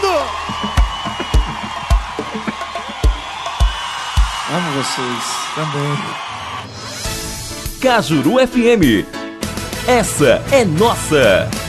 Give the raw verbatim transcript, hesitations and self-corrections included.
Amo vocês também. Cajuru F M. Essa é nossa.